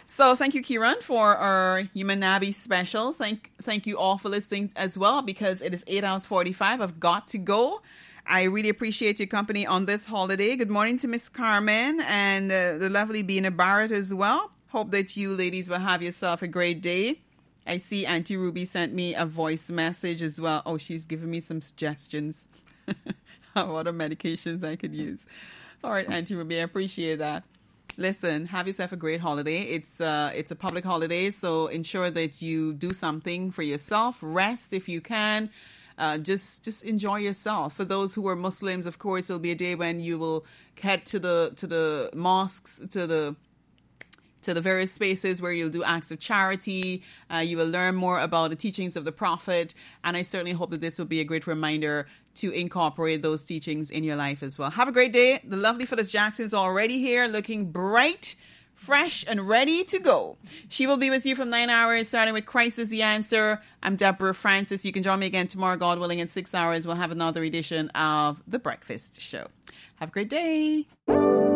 So thank you, Kieran, for our Human Nabi special. Thank you all for listening as well, because it is 8 hours 45. I've got to go. I really appreciate your company on this holiday. Good morning to Miss Carmen and the lovely Bina Barrett as well. Hope that you ladies will have yourself a great day. I see Auntie Ruby sent me a voice message as well. Oh, she's given me some suggestions of other medications I could use. All right, Auntie Ruby, I appreciate that. Listen, have yourself a great holiday. It's a public holiday, so ensure that you do something for yourself. Rest if you can. Just enjoy yourself. For those who are Muslims, of course, it'll be a day when you will head to the mosques, to the various spaces where you'll do acts of charity. You will learn more about the teachings of the Prophet. And I certainly hope that this will be a great reminder to incorporate those teachings in your life as well. Have a great day. The lovely Phyllis Jackson is already here, looking bright, fresh, and ready to go. She will be with you from 9 hours, starting with Christ is the Answer. I'm Deborah Francis. You can join me again tomorrow, God willing, in 6 hours. We'll have another edition of The Breakfast Show. Have a great day.